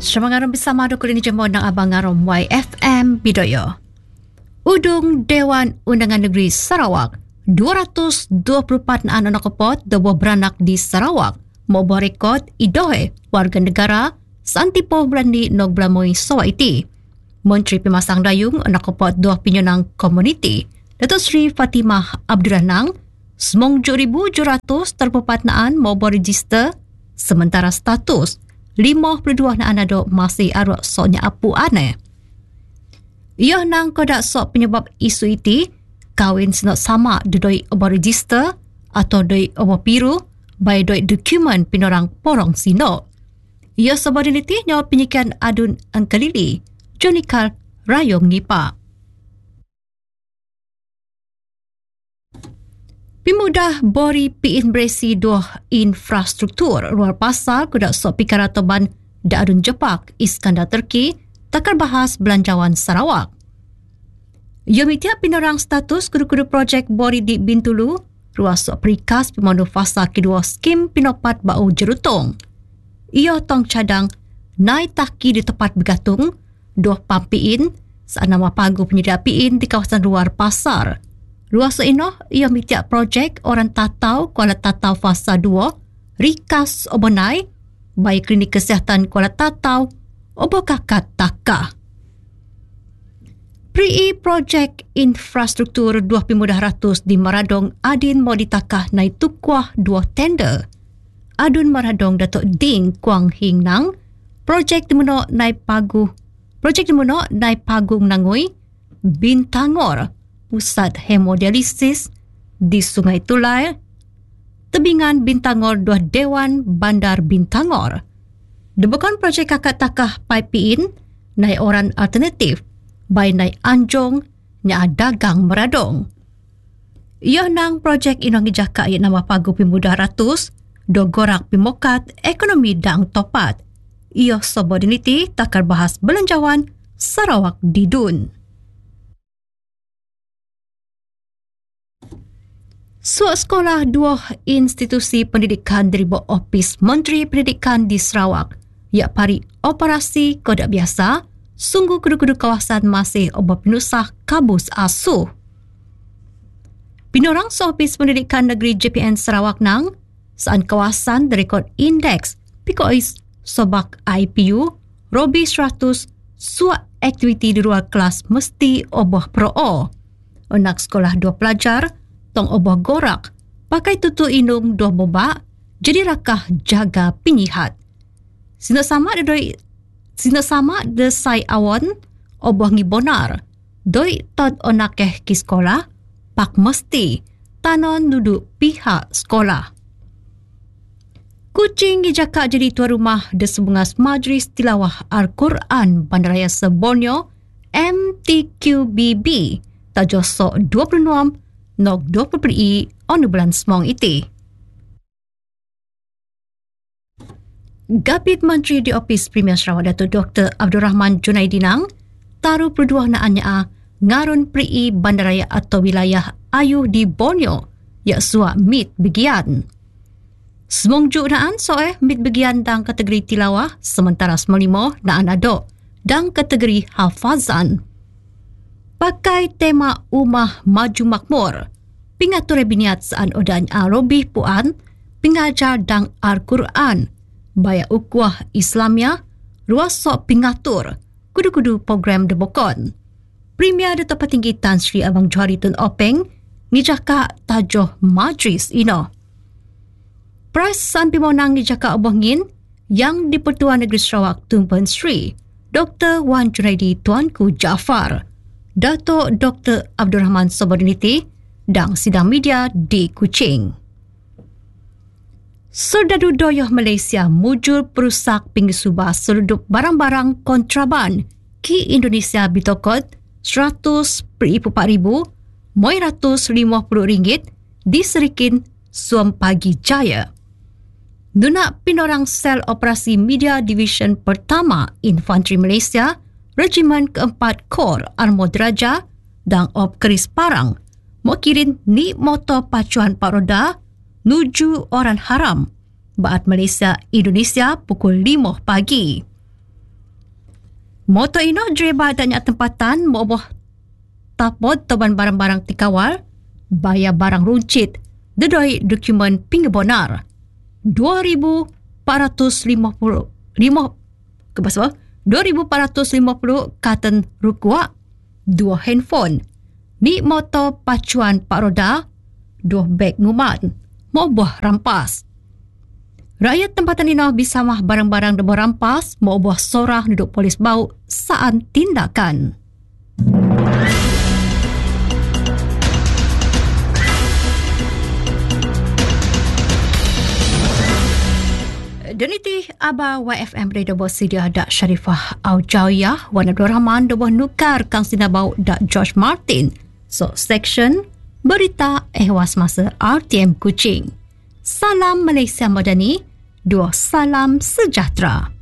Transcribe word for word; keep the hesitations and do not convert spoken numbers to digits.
Semangaram bersama ada kulini jemur ng Abang Arom Y F M Bidoyo. Udung Dewan Undangan Negeri Sarawak, dua ratus dua puluh empat anak kopot dawa beranak di Sarawak, mau rekod idohe warga negara santipo berani nog belamoi sawa iti. Menteri Pemasang Dayung anak kopot dua penyonang komuniti, Datuk Sri Fatimah Abdul Ranang, semong tujuh ribu tujuh ratus terpepat naan mau register, sementara status lima puluh dua na anado masih arwah soknya apu ane. Ia nang kodak sok penyebab isu iti, kawin senok sama doi obo register atau doi obo piru, by doi dokumen pinorang porong sino. Ia subordinati nyawa penyikian adun angkalili, Jonikal Rayong Nipa. Pemudah bori piin beresi dua infrastruktur luar pasar kudak sok pikaratoban da adun Jepak Iskandar Turki takar bahas belanjawan Sarawak. Ia mitia pinorang status kudu-kudu projek bori di Bintulu ruas sok perikas pemandu fasa kedua skim pinopat bau jerutong. Ia tong cadang nai taki di tempat bergatung dua pampiin saat nama pagu penyedia piin di kawasan luar pasar. Ruas ino, ia mitiak projek orang tatau Kuala Tatau Fasa dua, Rikas Obonai, baik klinik kesihatan Kuala Tatau, Obo Kakat Taka. Pri projek infrastruktur dua pemudah ratus di Maradong adin mau ditakah naik tukuah dua tender. Adun Maradong Datuk Ding Kuang Hing Nang, projek temuno naik pagu, projek temuno naik pagung nangui, Bintangor, Pusat Hemodialisis di Sungai Tulai, tebingan Bintangor dua Dewan Bandar Bintangor. Debukan projek kakak takah paipiin, naik orang alternatif, by naik anjong, nya dagang Meradong. Ia nang projek inong ijaka ia nama pagu pemuda ratus, do gorak pimokat ekonomi dang topat. Ia subordiniti takar bahas belanjawan Sarawak Didun. Suat sekolah dua institusi pendidikan dari bawah Opis Menteri Pendidikan di Sarawak, ia pari operasi kodak biasa, sungguh kudu-kudu kawasan masih obat penusah kabus asuh. Pinorang Opis Pendidikan Negeri J P N Sarawak nang, saan kawasan direkod indeks Pikois Sobak I P U, Robi seratus, suat aktiviti di luar kelas mesti obah pro-o. Anak sekolah dua pelajar, tong obah gorak, pakai tutu inung dua bobak, jadi rakah jaga pinyihat. Sina sama doi, sina sama desai awan, obah ngibonar, doi tod onakeh ki sekolah, pak mesti, tanon duduk pihak sekolah. Kucing dijaka jadi tuan rumah de sebungas Majlis Tilawah Al-Quran Bandaraya Borneo, M T Q B B, tajosok dua puluh enam Nog dua puluh peri on bulan semong iti. Gabit Menteri di Opis Premier Sarawak Datuk Doktor Abdul Rahman Junaidinang taruh perduah naannya ngarun peri bandaraya atau wilayah ayuh di Borneo yak suak mit begian. Semong juk naan soeh mit begian dang kategori tilawah sementara semong lima naan adok dang kategori hafazan. Pakai tema Umah Maju Makmur, pingatur biniat saan odan Arabi puan, pingajar dang Al-Quran, baya ukuah Islamia, ruas sok pingatur, kudu-kudu program debokon. Premier Datuk Petinggi Tan Sri Abang Johari Tun Openg, nijaka tajoh majlis ino. Prais saan pimonang nijaka obongin, yang di Pertuan Negeri Sarawak Tumpen Sri, Doktor Wan Junaidi Tuanku Jaafar, Datuk Doktor Abdul Rahman Subordiniti dan sidang media di Kuching. Serdadu Doyoh Malaysia mujur perusak pinggir seludup barang-barang kontraban ki Indonesia bitokot seratus per empat ribu moi ratus lima puluh ringgit di Serikin Suam Pagi Jaya. Nunak pinorang sel operasi media division pertama Infanteri Malaysia Regimen keempat Kor Armor Deraja dan Op Keris Parang mau kirim ni motor pacuan pak roda nuju orang haram baat Malaysia Indonesia pukul lima pagi. Motor ino dreba adanya tempatan moboh tapod toban barang-barang tikawal, bayar barang runcit, dedoi dokumen pingebonar. dua ribu empat ratus lima puluh lima ke bahasa dua ribu empat ratus lima puluh karton rukwa, dua handphone, ni motor pacuan pak roda, dua beg nguman, moboh rampas. Rakyat tempatan ini bisa mah barang-barang debo rampas, mau buah sorah duduk polis bau saat tindakan. Dan itu aba Y F M Radio Bos Sidia dak Sharifah Aujawiyah, Wan Abdul Rahman debo nukar Kang Sinabau dak George Martin. So section berita ehwas masa R T M Kuching. Salam Malaysia Madani. Dua salam sejahtera.